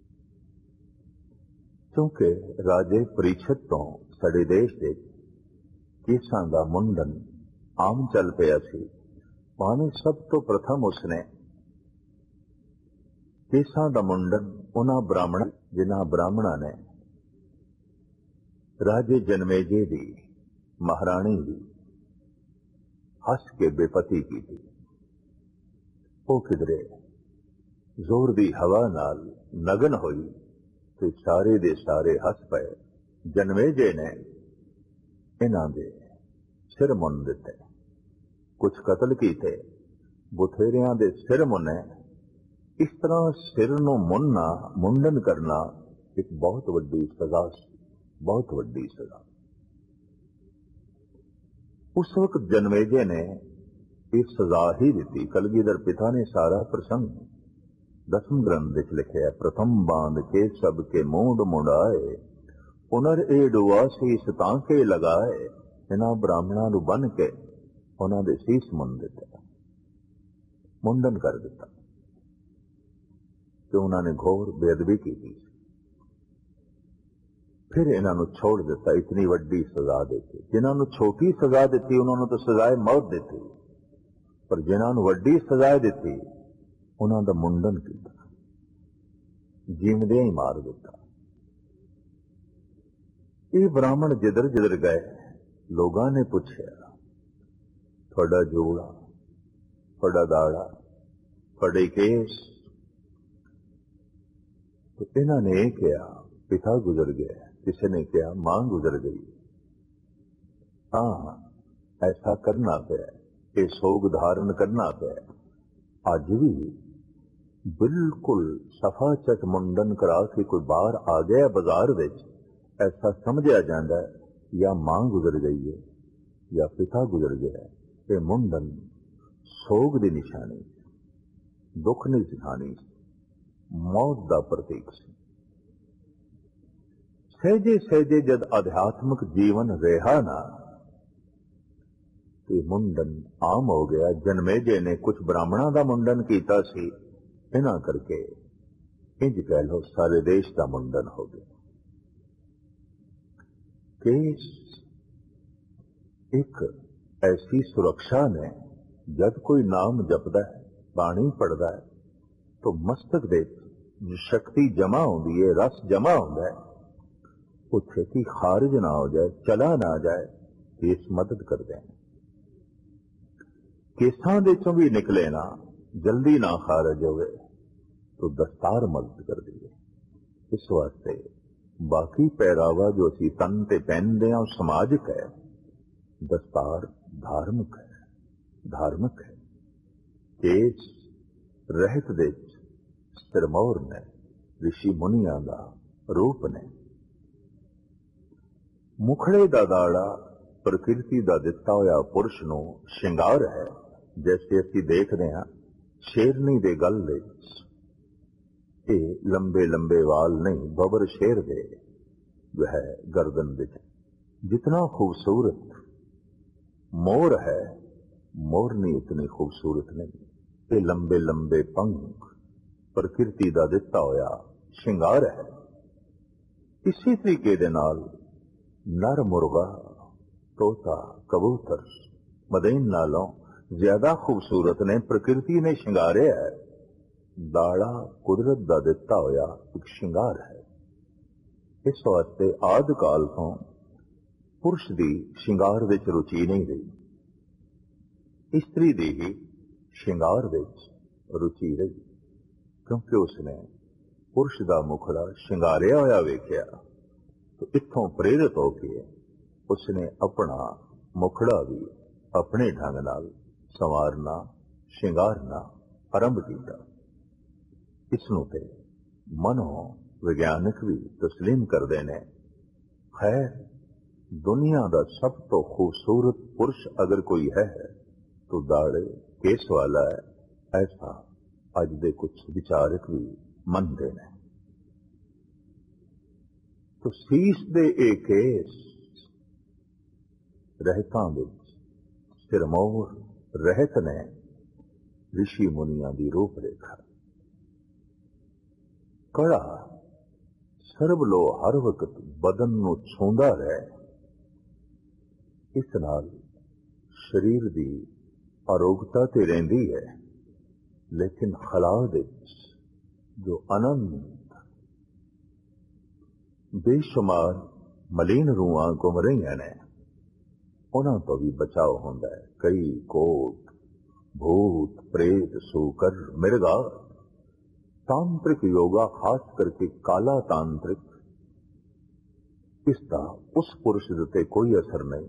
S1: क्योंकि राजे परीक्षित तो साडे देश दे केसां दा मुंडन आम चल पिया सी। भावें सब तो प्रथम उसने केसां दा मुंडन उन्हां ब्राह्मण जिन्हां ब्राह्मणां ने राजे जनमेजे दी महाराणी दी हस के बेपती की थी। वो किधरे जोर दी हवा नाल नगन होई ते सारे दे सारे हस पए। जनमेजे ने इन्हां दे सिर मुन दिते, कुछ कतल कीते, बुथेरियां दे सिर मुने। इस तरह सिर नूं मुनना, मुंडन करना एक बहुत वड्डी सजा सी, बहुत वड्डी सजा। उस वक्त जनमेजे ने एक सजा ही दी। कलगीधर पिता ने सारा प्रसंग 10वें ग्रंथ विच लिखिया। प्रथम बांध के सबके मूंड मुंडाए, पुनर ए डुआ सीस तांके लगाए। इन्हां ब्राह्मणां नूं बन के उन्हां दे सीस मुन दिते, मुंडन कर दिता कि उन्हां ने घोर बेअदबी की थी। फिर इन्हां नूं छोड़ दिता, इतनी वड्डी सजा देती। जिन्हां नूं छोटी सजा दी उन्हां नूं तो सजाए मौत दी, पर जिन्हां नूं वड्डी सजा दी उन्हां दा मुंडन किया, जीवदे ही मार दिता। ਇਹ ਬ੍ਰਾਹਮਣ ਜਿੱਧਰ ਜਿੱਧਰ ਗਏ ਲੋਕਾਂ ਨੇ ਪੁੱਛਿਆ, ਤੁਹਾਡਾ ਜੋੜਾ, ਤੁਹਾਡਾ ਦਾੜਾ, ਤੁਹਾਡੇ ਕੇਸ? तो इन्होंने किया पिता गुजर गया, किसी ने किया मां गुजर गई। हाँ, ऐसा करना पे, ये सोग धारण करना पे। अज भी बिल्कुल सफा चट मुंडन करा के कोई बाहर आ गया बाजार विच, ऐसा समझा जाता है या मां गुजर गई है या पिता गुजर गया है। ये मुंडन सोग की निशानी, दुख की निशानी, मौत का प्रतीक से। सहजे सहजे जद आध्यात्मिक जीवन रहा ना, तो मुंडन आम हो गया। जन्मेजे ने कुछ ब्राह्मणों का मुंडन किया सी, इन्हां करके इंज कह लो सारे देश का मुंडन हो गया। केस एक ऐसी सुरक्षा ने, जब कोई नाम जपदा है, बाणी पढ़दा है, तो मस्तक दे शक्ति जमा होती है, रस जमा होता है, वो छेती खारिज ना हो जाए, चला ना जाए, केस मदद करते हैं। केसां दे चों भी निकले ना, जल्दी ना खारिज होवे तो दस्तार मदद कर दी है। इस वास्ते बाकी पहरावा जो असी तन ते पहनते हैं समाजिक है, दस्तार धार्मिक है, धार्मिक है। केस रहत दे सिरमौर ने, ऋषि मुनिया का रूप ने। मुखड़े का दाड़ा प्रकृति का दिता होया पुरुष नूं श्रृंगार है। जैसे असी देखते हैं शेरनी दे गल दे लंबे लंबे वाल नहीं, बबर शेर दे वह गर्दन विच। जितना खूबसूरत मोर है, मोरनी उतनी खूबसूरत नहीं। ये लंबे लंबे पंख प्रकृति का दिता होया श्रृंगार है। इसी तरीके दे नाल नर मुर्गा, तोता, कबूतर मदीन नालों ज्यादा खूबसूरत ने, प्रकृति ने श्रृंगारे है। दाड़ा कुदरत का दिता होया एक श्रृंगार है। इस वास्ते आदि काल तो पुरुष की श्रृंगार विच रुचि नहीं रही, स्त्री की ही श्रृंगार विच रुचि रही, क्योंकि उसने पुरुष का मुखड़ा श्रृंगारिया होया वेख्या। तो इत्थों प्रेरित होकर उसने अपना मुखड़ा भी अपने ढंग नाल संवारना, श्रृंगारना आरंभ किया। इसनूं ते मनो विज्ञानिक भी तस्लीम करते हैं। खैर, दुनिया का सब तो खूबसूरत पुरुष अगर कोई है तो दाड़े केस वाला है, ऐसा अज दे कुछ विचारक भी मनते हैं। तो सीस दे एक केस रहतां विच सिरमौर रहत ने ऋषि मुनिया की रूपरेखा। कड़ा सरबलो हर वक्त बदन नूं छूंदा रहे, इस नाल शरीर की आरोग्यता ते रहिंदी है। लेकिन खला विच जो अनंत बेशुमार मलीन रूहां घुम रही ने, उन्हां तो भी बचाव होंदा है। कई कोट भूत प्रेत सूकर मिर्गा। तांत्रिक योगा, खास करके काला तांत्रिक, इसका उस पुरुष उत्ते कोई असर नहीं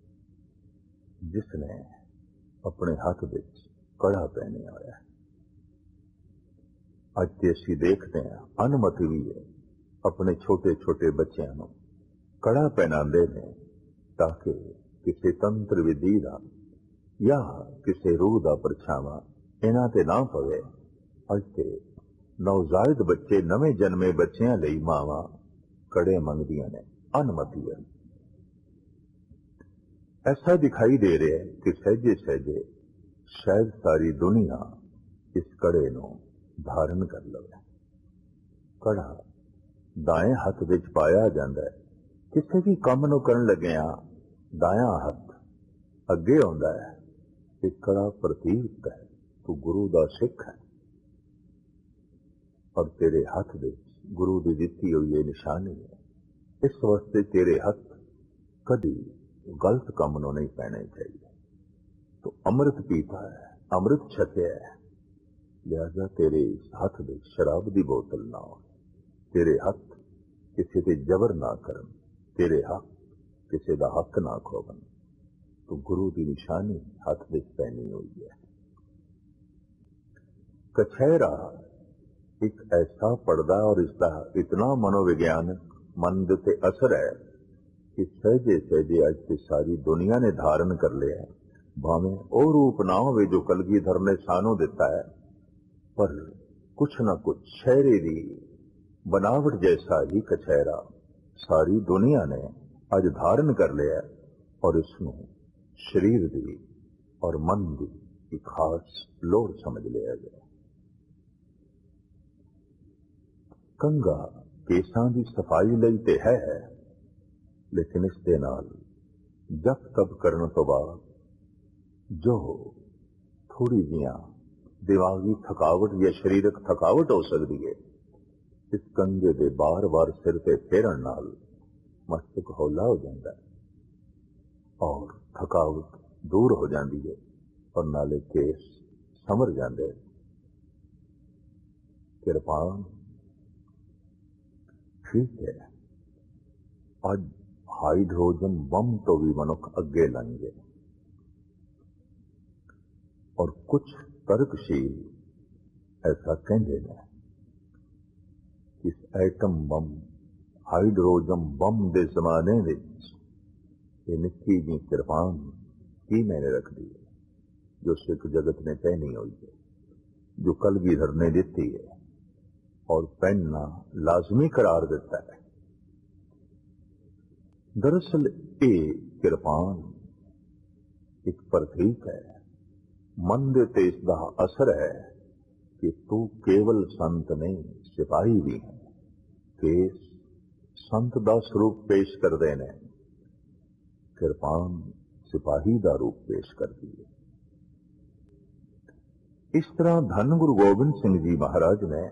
S1: जिसने अपने हाथ विच कड़ा पहने आया है। अज असी देखते हैं अनुमति भी है, अपने छोटे छोटे बच्चों को कड़ा पहनाते हैं ताकि किसी तंत्र विधि का या किसी रूह का परछावा इन्हां ते ना पवे। अज ते नवजायद बच्चे, नवे जन्मे बच्चों लई मावां कड़े मंगदियां ने, अनुमति है। ऐसा दिखाई दे रहा है कि सहजे सहजे शायद सारी दुनिया इस कड़े नूं धारण कर लवे। कड़ा दाएं हथ विच पाया जाता है। किसी भी काम नूं करन लगिया दाया हथ अगे आउंदा है। एक कड़ा प्रतीक है, तू गुरु दा सिख है और तेरे हथ विच गुरु दी दित्ती हुई ये निशानी है। इस वास्ते तेरे हथ कभी गलत काम ਨੂੰ नहीं पैने चाहिए। तो अमृत पीता है, अमृत छकिया है, लिहाजा तेरे हथ में शराब की बोतल ना हो, तेरे हथ किसी ते जबर ना करन, तेरे हक किसी का हक ना खोवन। तो गुरु की निशानी हथ में पहनी हुई है। कछहरा एक ऐसा पर्दा और इसका इतना मनोविज्ञानक मन के असर है कि सहजे सहजे अज की सारी दुनिया ने धारण कर लिया है। भावें वो रूप ना हो जो कलगीधर ने सानू दिता है, पर कुछ ना कुछ शहरे की बनावट जैसा ही कछहरा सारी दुनिया ने अज धारण कर लिया है और इसनों शरीर की और मन की एक खास लोड़ समझ लिया गया। कंगा केसां की सफाई लई ते है, लेकिन इस दे नाल जप तप करने तो बाद जो थोड़ी जियां दिमागी थकावट या शरीरक थकावट हो सकती है, इस कंगे दे बार बार सिर ते फेरन नाल मस्तक हौला हो जाता है और थकावट दूर हो जाती है और नाले केस समर जाते। किरपान ठीक है, अज हाइड्रोजन बम तो भी मनुख अगे लंघे और कुछ तर्कशील ऐसा कहते हैं कि इस एटम बम हाइड्रोजन बम के जमाने ये निक्की जी किरपान की मैंने रख दी है, जो सिख जगत ने पहनी हुई है, जो कलगीधर ने दी है और पहनना लाजमी करार देता है। दरअसल ये किरपान एक प्रतीक है, मन दे ते इसका असर है कि तू केवल संत नहीं सिपाही भी है। केस संत का स्वरूप पेश करते हैं, किरपान सिपाही का रूप पेश करती है। इस तरह धन गुरु गोबिंद सिंह जी महाराज ने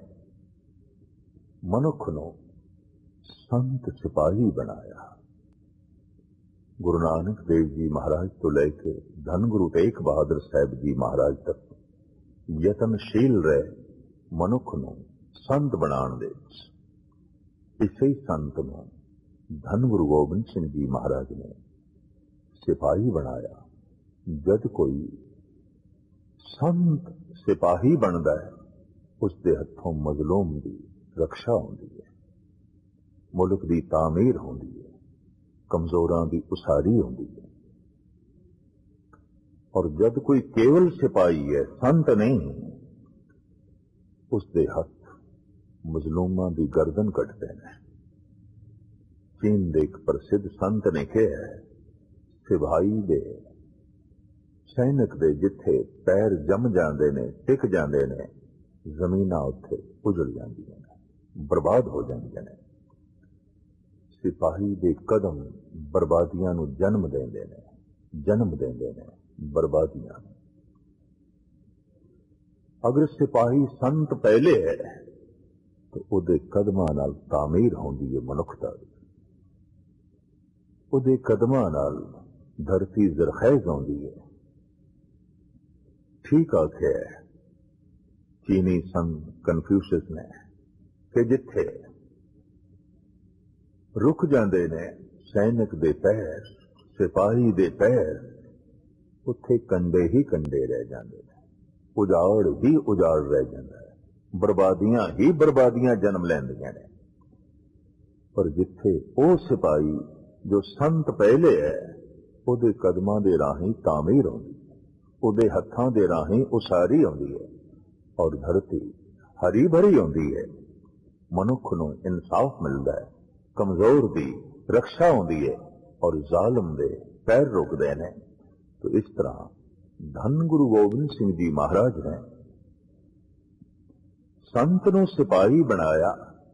S1: मनुख को संत सिपाही बनाया। गुरु नानक देव जी महाराज तो लेके धन गुरु तेग बहादुर साहब जी महाराज तक यतनशील रहे मनुख को संत बनाने दे। इसे ही संत को धन गुरु गोबिंद सिंह जी महाराज ने सिपाही बनाया। जद कोई संत सिपाही बनता है, उसके हथों मजलूम की रक्षा होती है, मुल्क की तामीर होती है, कमजोरां की उसारी होती है। और जब कोई केवल सिपाही है, संत नहीं, उसके हथ मजलूमां की गर्दन कटते हैं। चीन दे एक प्रसिद्ध संत ने कहा है, सिपाही दे सैनिक दे जिथे पैर जम जाते ने, टिक जाते ने, जमीनां उत्थे उजड़ जांदियां ने, बर्बाद हो जांदियां ने। सिपाही दे कदम बर्बादियां नूं जन्म देंदे ने, जन्म देंदे ने बर्बादियां। अगर सिपाही संत पहले है तो उहदे कदमां नाल तामीर होंदी है मनुखता दी, उहदे कदमां नाल धरती जरखैज होंदी है। ठीक आख्या है चीनी संत कन्फ्यूशियस ने कि जिथे रुक जाते ने सैनिक दे पैर, सिपाही दे पैर, उत्थे कंडे ही कंडे रह जाते हैं, उजाड़ ही उजाड़ रह जाता है, बर्बादियां ही बर्बादियां जन्म लैंदियां ने। पर जिथे वो सिपाही जो संत पहले है, उहदे कदमां दे राही तामीर होंदी है, उहदे हत्थां दे राही उसारी होंदी है और धरती हरी भरी होंदी है। मनुख नूं इंसाफ मिलता है, कमजोर की रक्षा होती है और जालिम दे पैर रुकते हैं। तो इस तरह धन गुरु गोबिंद सिंह जी महाराज ने संत नूं सिपाही बनाया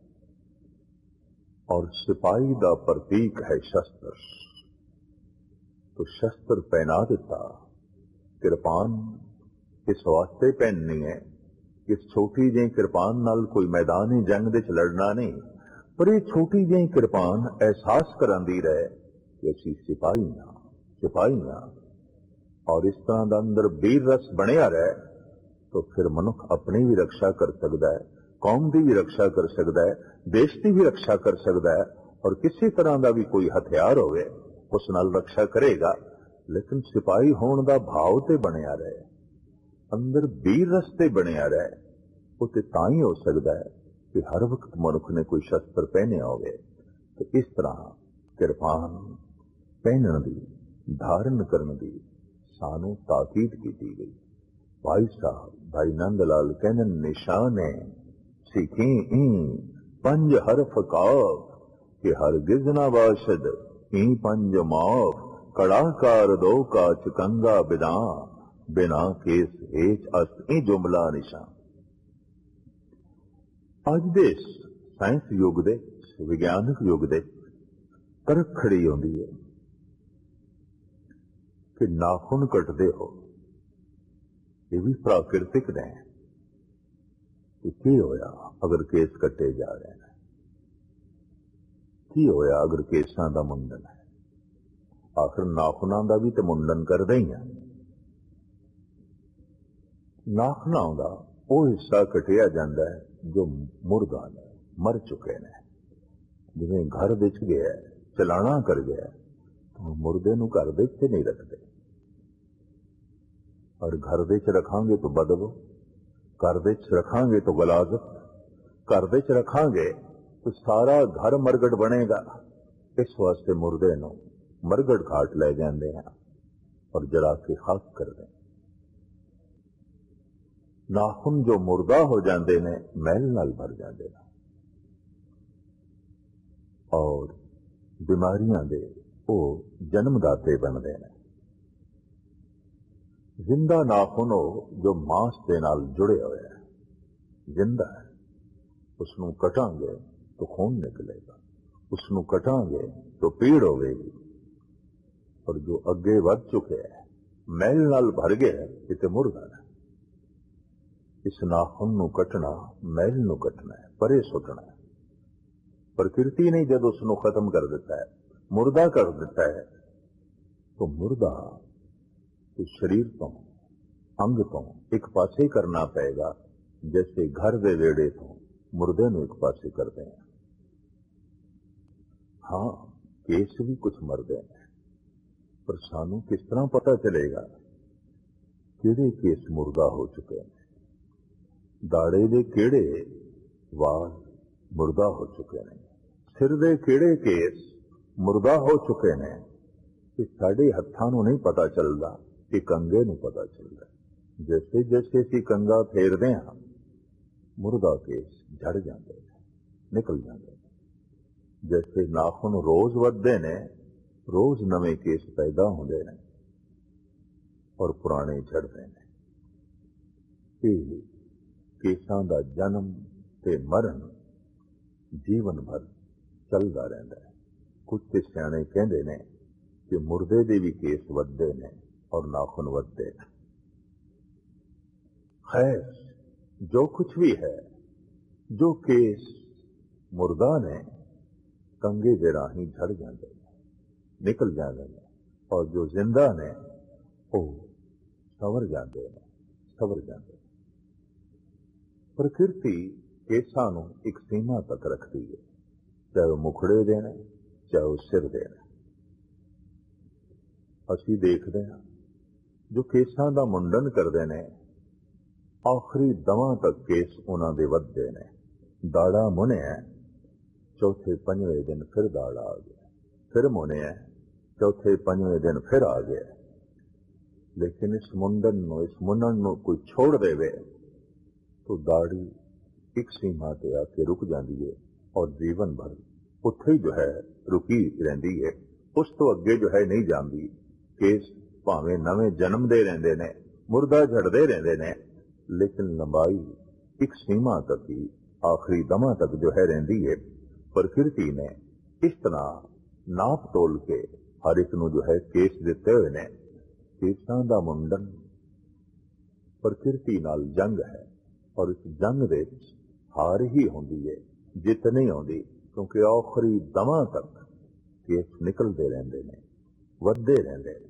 S1: और सिपाही का प्रतीक है शस्त्र। तो शस्त्र पहना दिता। किरपान इस वास्ते पहननी है कि छोटी जी किरपान नाल कोई मैदानी जंग दे लड़ना नहीं, पर ये छोटी ਜਿਹੀ ਕਿਰਪਾਨ एहसास करांदी रहे कि असीं सिपाही हां और इस तरह का अंदर वीर रस बनिया रहे तो फिर मनुख अपनी भी रक्षा कर सकता है, कौम की भी रक्षा कर सकता है, देश की भी रक्षा कर सकता है और किसी तरह का भी कोई हथियार होवे उस नाल रक्षा करेगा। लेकिन सिपाही होने का भाव ते बनिया रहे, अंदर वीर रस ते बनिया रहे, वो ते तां ही हो सकता है कि हर वक्त मनुख ने कोई शस्त्र पहने होवे। तो इस तरह किरपान पहनने की, धारण करने की सानू ताकीद की गई। भाई साहब भाई नंद लाल कहने निशान है सीखी पंज हरफ काफ कि हरगिज ना बाशद ई पंज माफ कड़ाकार दो का चकंगा बिना केस हेच अस्त ई जुमला निशान। अज दे साइंस युग दे विज्ञानक युग दे तरक खड़ी होंदी है कि नाखून कटदे हो ये भी प्राकृतिक ने की होया अगर केस कटे जा रहे हैं, की होया अगर केसां दा मुंडन है। आखिर नाखूनां दा भी तो मुंडन करदे ही हैं। नाखूनां दा वो हिस्सा कटिया जाता है जो मुर्दा ने मर चुके ने। जिवें घर विच गया चलाना कर गया तो मुर्दे नूं घर दे विच नहीं रखते और घर दे च रखांगे तो बदबू, घर दे च रखांगे तो गलाजत, घर दे च रखांगे तो सारा घर मरगट बनेगा। इस वास्ते मुर्दे नूं मरगट घाट ले जाते हैं और जला के खाक कर दें। नाखून जो मुर्दा हो जाते ने मैल नाल भर जाते हैं और बीमारियां दे वो जन्मदाते बनते हैं। जिंदा नाखून हो जो मांस के नाल जुड़े हुए है, जिंदा है, उसनू कटांगे तो खून निकलेगा, उसनू कटांगे तो पीड़ होगी। और जो अगे वध चुके हैं मैल नाल भर गए इते मुर्दा है। इस नाखून नू कटना मैल नू कटना है, परे सुटना है। प्रकृति ने जब उसनू खत्म कर दिता है, मुर्दा कर दिता है, तो मुर्दा तो शरीर तो अंग तो एक पासे करना पड़ेगा जैसे घर दे वेड़े तो मुर्दे नू एक पासे करते हैं। हाँ केस भी कुछ मरदे हैं पर सानू किस तरह पता चलेगा किहड़े केस मुर्दा हो चुके हैं, दाड़े दे किहड़े वाल मुर्दा हो चुके हैं, सिर दे किहड़े केस मुर्दा हो चुके हैं। कि साडे हत्थां नू नहीं पता चलता कि कंगे नू पता चलता। जैसे जैसे असीं कंगा फेरदे हां मुर्दा केस झड़ जाते हैं, निकल जाते हैं। जैसे नाखून रोज वधदे ने रोज नवे केस पैदा होंदे ने और पुराने झड़दे ने। ये केसां दा जन्म ते मरण जीवन भर चलदा रहिंदा है। कुछ ते सियाणे कहंदे ने कि मुर्दे दे भी केस वधदे ने और नाखून वधदे ने। खैर जो कुछ भी है, जो केस मुर्दा ने कंगे दे राही झड़ जाते हैं, निकल जाते हैं और जो जिंदा ने वो सवर जाते हैं, सवर जाते हैं। प्रकृति केसां नू एक सीमा तक रखती है, चाहे वो मुखड़े देने चाहे वो सिर देने। असीं देखते हैं जो केसां दा मुंडन करते ने आखिरी दवां तक केस उन्हां दे वधदे ने। दाड़ा मुनिया चौथे पंजवें दिन फिर दाड़ा आ गया, फिर मुनिया चौथे पंजवें दिन फिर आ गया। लेकिन इस मुंडन नू कोई छोड़ देवे तो दाड़ी एक सीमा ते आके रुक जाती है और जीवन भर उत्थे ही जो है रुकी रहिंदी है, उस तो अगे जो है नहीं जाती। केस भावें नवे जन्म दे रहिंदे ने, मुर्दा झड़दे रहिंदे ने, लेकिन लंबाई एक सीमा तक ही आखिरी दमा तक जो है रहिंदी है। प्रकृति ने इस तरह नाप तोल के हर एक नू जो है केस दिते हुए ने। केसां दा मुंडन प्रकृति नाल जंग है और इस जंग दे हार ही होंदी है, जित नहीं होंदी। क्योंकि आखिरी दमा तक केस निकलते रहते हैं, वधते रहते हैं।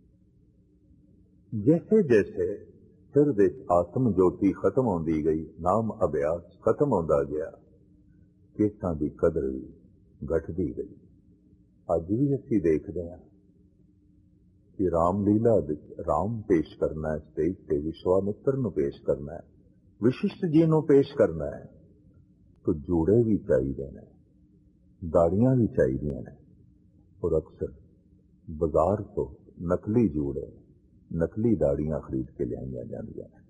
S1: जैसे जैसे सिर दे आत्म ज्योति खत्म होती गई, नाम अभ्यास खत्म होता गया, केसां की कदर भी घटती गई। अज भी असीं देखते हैं कि रामलीला राम पेश करना है स्टेज से, विश्वामित्र नूं पेश करना है, विशिष्ट जी नूं पेश करना है, तो जूड़े भी चाहिए ने, दाड़ियां भी चाहिए ने। और अक्सर बाजार तो नकली जूड़े, नकली दाड़ियां खरीद के लियाईयां जांदियां ने।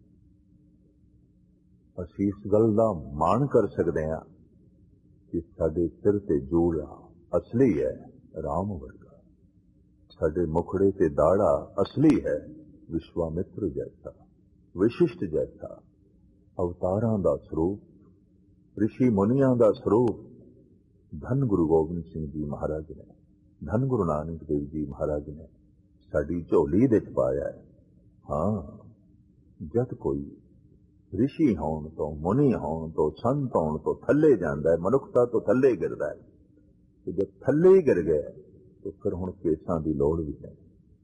S1: असीं इस गल दा माण कर सकते हैं कि साडे सिर ते जूड़ा असली है, राम वर्गा। साडे मुखड़े ते दाड़ा असली है, विश्वामित्र जैसा, विशिष्ट जैसा, अवतारां दा स्वरूप, ऋषि मुनियां दा स्वरूप धन गुरु गोबिंद सिंह जी महाराज ने, धन गुरु नानक देव जी महाराज ने साडी झोली दे पाया है। हाँ, जद कोई ऋषि होण तो, मुनि होण तो, संत होण तो थल्ले जांदा है, मनुखता तो थल्ले गिरदा है, तो जब थल्ले ही गिर गया तो फिर हुण केसां दी लोड़ भी नहीं।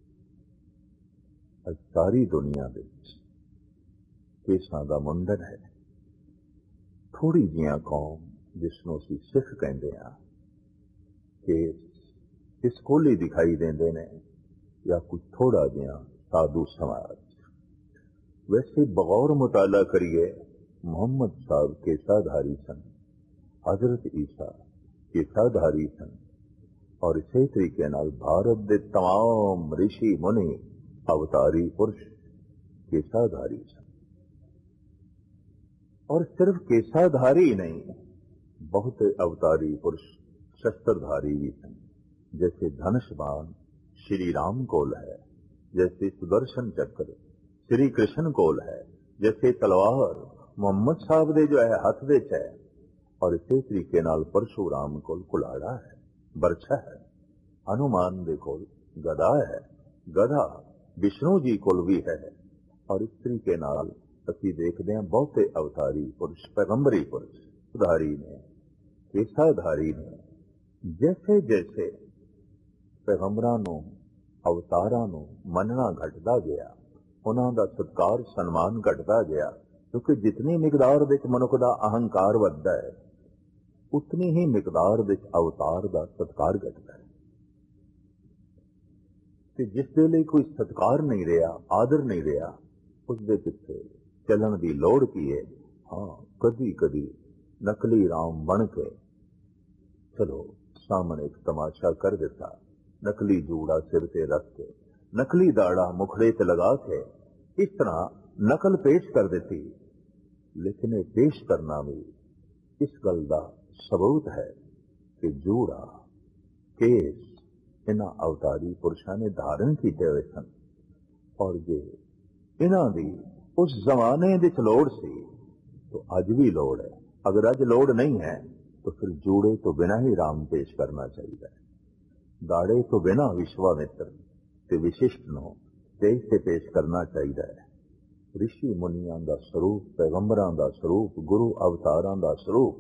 S1: अज सारी दुनिया दे केसां दा मुंडन है। थोड़ी जिहियां कौम जिसनों असीं सिख कहंदे हां, केस इस कोल ही दिखाई देंदे ने, या कुछ थोड़ा जिहा साधु समाज। वैसे बगौर मुताला करिए, मोहम्मद साहब केसाधारी सन, हजरत ईसा केसाधारी सन, और इसे तरीके नाल भारत दे तमाम ऋषि मुनि अवतारी पुरुष केसाधारी सन। और सिर्फ केसाधारी ही नहीं, बहुत अवतारी पुरुष शस्त्रधारी भी सन। जैसे धनुष बाण श्री राम कोल है, जैसे सुदर्शन चक्र श्री कृष्ण कोल है, जैसे तलवार मोहम्मद साहब दे जो है हथ विच है, और इसे तरीके नाल परशुराम कोल कुलाड़ा है, बरछा है, हनुमान दे कोल गदा है, गधा विष्णु जी कोल भी है। और इस तरीके नाल असीं देखते हैं बहुते अवतारी पुरुष, पैगंबरी पुरुष उधारी ने, केसाधारी ने, जैसे जैसे पैगंबरां नूं अवतारां नूं मनना घटदा गया, उन्हां दा सत्कार सन्मान घटदा गया, क्योंकि जितनी मिकदार विच मनुख दा अहंकार वधदा है, उतनी ही मिकदार विच अवतार दा सत्कार घटदा है। ते जिस वेले कोई सत्कार नहीं रहा, आदर नहीं रहा, उस दे पिछे चलन की लोड़ की है। हाँ, कदी कदी नकली राम बन के चलो सामने एक तमाशा कर देता, नकली जूड़ा सिर ते रख के, नकली दाड़ा मुखड़े ते लगा के, इस तरह नकल पेश कर देती। लेकिन ये पेश करना भी इस गल का सबूत है कि जूड़ा केस इन्हां अवतारी पुरुषों ने धारण किए हुए सन, और जे इन्हां दी उस जमाने विच लोड़ सी तो अज भी लोड़ है। अगर अज लोड़ नहीं है तो फिर जूड़े तो बिना ही राम पेश करना चाहिए, दाड़े तो बिना विश्वामित्र ते विशिष्ट नो तेज से पेश करना चाहिए है। ऋषि मुनियां दा स्वरूप, पैगंबरां दा स्वरूप, गुरु अवतारां दा स्वरूप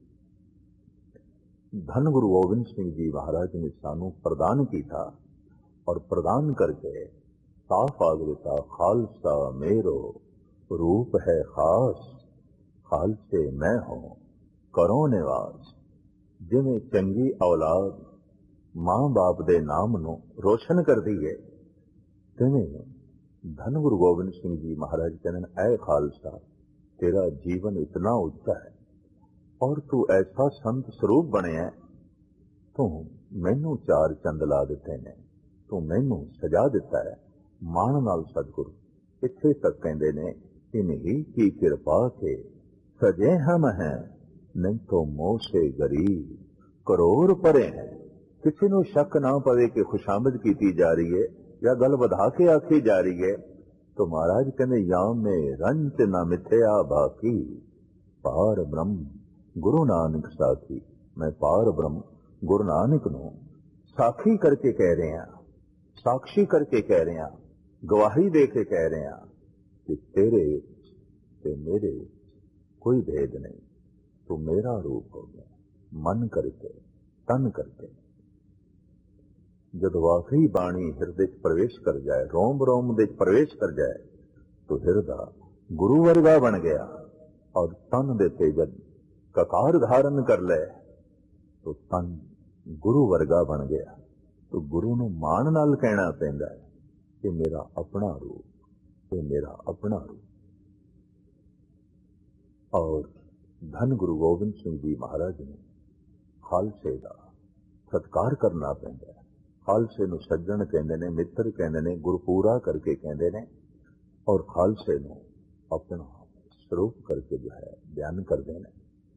S1: धन गुरु गोबिंद सिंह जी महाराज ने सानू प्रदान किया, और प्रदान करके साफ आग दिता, खालसा मेरो रूप है खास, खालसे मैं हूं करो निवास। जिवें चंगी औलाद मां बाप दे नाम नू रोशन कर दी है, तिवें धन गुरु गोबिंद सिंह जी महाराज कहने, ऐ खालसा तेरा जीवन इतना उच्चा है और तू ऐसा संत स्वरूप बने है, तू मैनू चार चंद ला दिते ने, तू मैनू सजा दिता है। मान नाल सतगुरु इत्थे तक कहते ने, इन्हीं की कृपा के सजे हम हैं, नहीं तो मोह से गरीब करोड़ परे हैं। किसी को शक ना पवे कि खुशामद की जा रही है या गल बधा के आखी जा रही है, तो महाराज कहते, या में रंच न मिथ्या बाकी, पार ब्रह्म गुरु नानक साखी। मैं पार ब्रह्म गुरु नानक नूं साखी करके कह रहे हैं, साक्षी करके कह रहे हैं, गवाही दे के कह रहे हैं कि तेरे ते मेरे कोई भेद नहीं, तू मेरा रूप हो गया, मन करके तन करके। जब वाकई बाणी हिरदे च प्रवेश कर जाए, रोम रोम दे प्रवेश कर जाए, तो हिरदा गुरु वर्गा बन गया। और तन दे ते जब ककार धारण कर ले तो तन गुरु वर्गा बन गया। तो गुरु नूं मान नाल कहना पैंदा है कि मेरा अपना रूप, ये मेरा अपना रूप। और धन गुरु गोबिंद सिंह जी महाराज ने खालसे का सत्कार करना पैंदा है। खालसे नूं सज्जण कहंदे ने, मित्र कहंदे ने, गुरपूरा करके कहंदे ने। और खालसे नूं अपना स्वरूप करके जो है बयान करते हैं।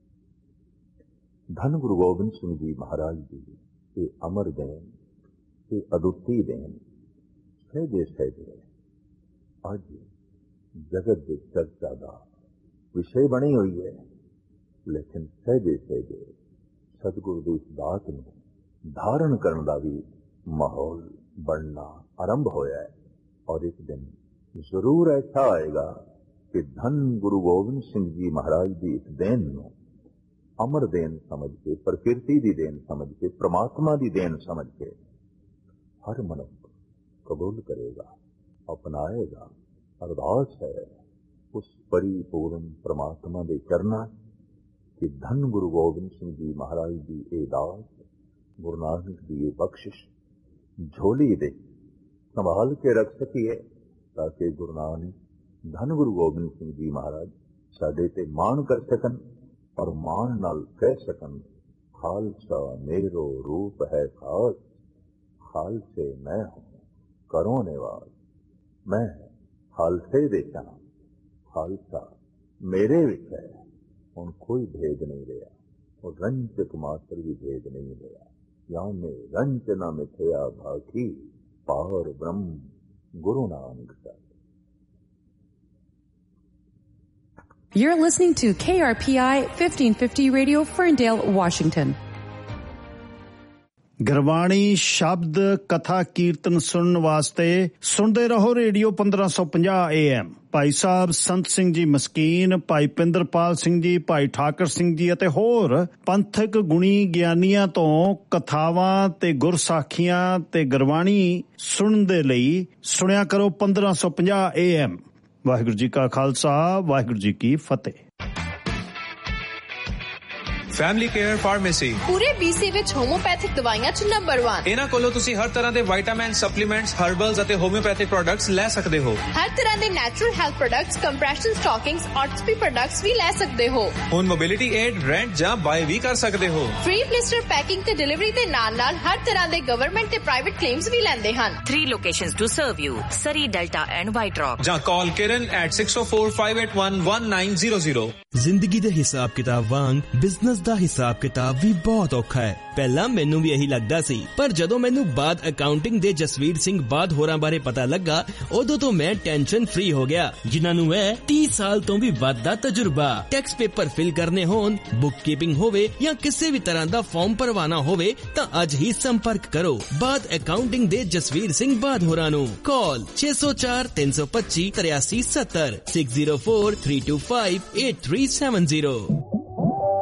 S1: धन गुरु गोबिंद सिंह जी महाराज जी ये अमर देन, ये अदुੱਤੀ देन सहजे सहजे अज जगत की चर्चा का विषय बनी हुई है। लेकिन सहजे सहजे सतगुरु की इस दात में धारण करने का भी माहौल बनना आरंभ होया है। और एक दिन जरूर ऐसा आएगा कि धन गुरु गोबिंद सिंह जी महाराज की इस देन नूं अमर देन समझ के, प्रकृति की देन समझ के, परमात्मा की देन समझ के हर मनुष्य कबूल करेगा, अपनाएगा। अरदास है उस परिपूर्ण परमात्मा के चरना कि धन गुरु गोबिंद सिंह जी महाराज की ये दास, गुरु नानक की ये बख्शिश झोली दे संभाल के रख सकिए, ताकि गुरु नानक धन गुरु गोबिंद सिंह जी महाराज साडे ते मान कर सकन और मान नाल कह सकन, खालसा मेरो रूप है खास, खालसे मैं हूं करो निवास। मैं खालसे देता, खालसा मेरे विच है। हुण कोई भेद नहीं रहा और रंजक मात्र भी भेद नहीं रहा। याने रंज न मिथया भाखी, पार ब्रह्म Guru Nanak Sahib.
S2: You're listening to KRPI 1550 Radio, Ferndale, Washington.
S3: Gurbani ਸ਼ਬਦ ਕਥਾ ਕੀਰਤਨ ਸੁਣਨ ਵਾਸਤੇ ਸੁਣਦੇ ਰਹੋ ਰੇਡੀਓ 1550 AM। ਭਾਈ ਸਾਹਿਬ ਸੰਤ ਸਿੰਘ ਜੀ ਮਸਕੀਨ, ਭਾਈ ਪਿੰਦਰਪਾਲ ਸਿੰਘ ਜੀ, ਭਾਈ ਠਾਕਰ ਸਿੰਘ ਜੀ ਅਤੇ ਹੋਰ ਪੰਥਕ ਗੁਣੀ ਗਿਆਨੀਆਂ ਤੋਂ ਕਥਾਵਾਂ ਤੇ ਗੁਰਸਾਖੀਆਂ ਤੇ ਗੁਰਬਾਣੀ ਸੁਣਨ ਦੇ ਲਈ ਸੁਣਿਆ ਕਰੋ 1550 AM। ਵਾਹਿਗੁਰੂ ਜੀ ਕਾ ਖਾਲਸਾ, ਵਾਹਿਗੁਰੂ ਜੀ ਕੀ ਫਤਿਹ।
S4: ਫੈਮਿਲੀ ਕੇਅਰ ਫਾਰਮੇਸੀ
S5: ਪੂਰੇ BC ਵਿੱਚ ਹੋਮੋਪੈਥਿਕ ਦਵਾਈਆਂ ਚ ਨੰਬਰ 1।
S4: ਇਹਨਾਂ ਕੋਲੋਂ ਤੁਸੀਂ ਹਰ ਤਰ੍ਹਾਂ ਦੇ ਵਿਟਾਮਿਨ, ਸਪਲੀਮੈਂਟਸ, ਹਰਬਲਸ ਅਤੇ ਹੋਮਿਓਪੈਥਿਕ ਪ੍ਰੋਡਕਟਸ ਲੈ ਸਕਦੇ ਹੋ।
S5: ਹਰ ਤਰ੍ਹਾਂ ਦੇ natural health products, compression ਸਟਾਕਿੰਗਸ, ਆਰਥੋਪੀ products ਵੀ ਲੈ ਸਕਦੇ ਹੋ।
S4: ਹੁਣ ਮੋਬਿਲਿਟੀ ਏਡ, ਰੈਂਟ ਜਾਂ ਬਾਏ ਵੀ ਕਰ ਸਕਦੇ ਹੋ।
S5: ਫ੍ਰੀ ਬਲਿਸਟਰ ਪੈਕਿੰਗ ਤੇ ਡਿਲੀਵਰੀ ਦੇ ਨਾਲ-ਨਾਲ ਹਰ ਤਰ੍ਹਾਂ ਦੇ ਗਵਰਨਮੈਂਟ ਤੇ ਪ੍ਰਾਈਵੇਟ ਕਲੇਮਸ ਵੀ ਲੈਂਦੇ ਹਨ।
S6: 3 locations to serve you: Surrey, Delta and White Rock.
S4: ਜਾਂ ਕਾਲ ਕਿਰਨ at 6045811900।
S7: ਜ਼ਿੰਦਗੀ ਦੇ ਹਿਸਾਬ ਕਿਤਾਬ ਵਾਂਗ ਬਿਜ਼ਨਸ ਦਾ ਹਿਸਾਬ ਕਿਤਾਬ ਵੀ ਬਹੁਤ ਔਖਾ ਹੈ। ਪਹਿਲਾਂ ਮੈਨੂੰ ਵੀ ਇਹੀ ਲੱਗਦਾ ਸੀ, ਪਰ ਜਦੋਂ ਮੈਨੂੰ ਬਾਦ ਅਕਾਊਂਟਿੰਗ ਦੇ ਜਸਵੀਰ ਸਿੰਘ ਬਾਦ ਹੋਰਾਂ ਬਾਰੇ ਪਤਾ ਲੱਗਾ, ਉਦੋਂ ਤੋਂ ਮੈਂ ਟੈਨਸ਼ਨ ਫ੍ਰੀ ਹੋ ਗਿਆ। ਜਿਨ੍ਹਾਂ ਨੂੰ ਹੈ 30 ਸਾਲ ਤੋਂ ਵੀ ਵੱਧ ਦਾ ਤਜਰਬਾ। ਟੈਕਸ ਪੇਪਰ ਫਿਲ ਕਰਨੇ ਹੋਣ, ਬੁੱਕ ਕੀਪਿੰਗ ਹੋਵੇ ਜਾਂ ਕਿਸੇ ਵੀ ਤਰ੍ਹਾਂ ਦਾ ਫਾਰਮ ਭਰਵਾਣਾ ਹੋਵੇ ਤਾਂ ਅੱਜ ਹੀ ਸੰਪਰਕ ਕਰੋ ਬਾਦ ਅਕਾਊਂਟਿੰਗ ਦੇ ਜਸਵੀਰ ਸਿੰਘ ਬਾਦ ਹੋਰਾਂ ਨੂੰ। ਕਾਲ 604-325-8370 604-325-8370।